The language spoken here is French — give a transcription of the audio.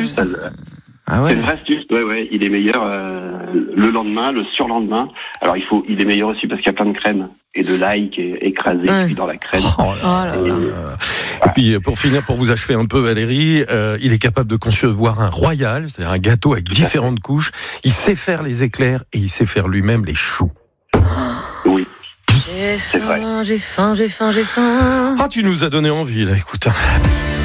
astuce. Ah ouais. C'est une vraie astuce. Ouais. Il est meilleur le lendemain, le surlendemain. Alors il est meilleur aussi parce qu'il y a plein de crème et de l'ail qui est écrasé cuit dans la crème. Et puis pour finir, pour vous achever un peu Valérie, il est capable de concevoir un royal, c'est-à-dire un gâteau avec différentes couches. Il sait faire les éclairs et il sait faire lui-même les choux. Oui. J'ai faim. Ah, tu nous as donné envie là, écoute.